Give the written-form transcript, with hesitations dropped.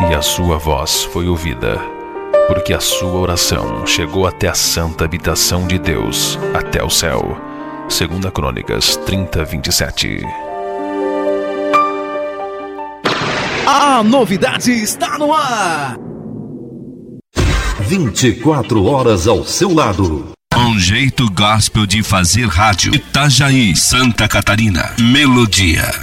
e a sua voz foi ouvida, porque a sua oração chegou até a santa habitação de Deus, até o céu. 2 Crônicas 30:27. A novidade está no ar. 24 horas ao seu lado. Um jeito gospel de fazer rádio. Itajaí, Santa Catarina. Melodia.